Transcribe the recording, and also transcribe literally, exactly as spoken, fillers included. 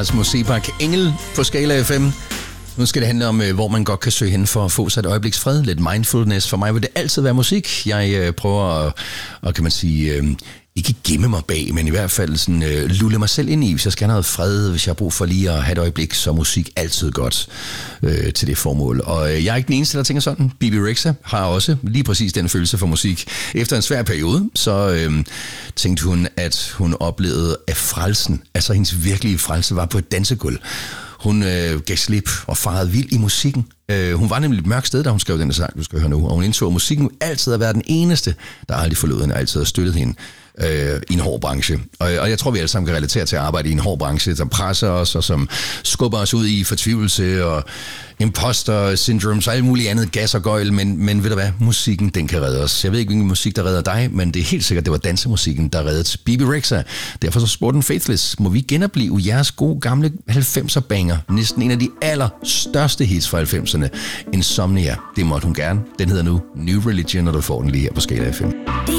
Rasmus Seebach Engel på Skala F M. Nu skal det handle om, hvor man godt kan søge hen for at få sig et øjebliks fred. Lidt mindfulness. For mig vil det altid være musik. Jeg øh, prøver at, og kan man sige, øh, ikke gemme mig bag, men i hvert fald sådan, øh, lulle mig selv ind i, hvis jeg skal have noget fred, hvis jeg har brug for lige at have et øjeblik, så er musik altid godt øh, til det formål. Og øh, jeg er ikke den eneste, der tænker sådan. Bebe Rexha har også lige præcis den følelse for musik. Efter en svær periode, så øh, tænkte hun, at hun oplevede, at frelsen, altså hendes virkelige frelse, var på et dansegulv. Hun øh, gav slip og farede vild i musikken. Øh, hun var nemlig et mørkt sted, da hun skrev denne sang, du skal høre nu. Og hun indså, at musikken altid har været den eneste, der aldrig forlod hende, altid har støttet hende øh, i en hård branche. Og, og jeg tror, vi alle sammen kan relatere til at arbejde i en hård branche, som presser os og som skubber os ud i fortvivlelse og imposter syndromes og alt muligt andet gas og gøjl. Men, men ved du hvad, musikken, den kan redde os. Jeg ved ikke, hvilken musik, der redder dig, men det er helt sikkert, det var dansemusikken, der reddede Bebe Rexha. Derfor så spurgte den Faithless, må vi genopleve jeres gode gamle halvfemser banger? Næsten en af de allerstørste hits fra halvfemserne. Insomnia, det måtte hun gerne. Den hedder nu New Religion, og du får den lige her på Skala F M.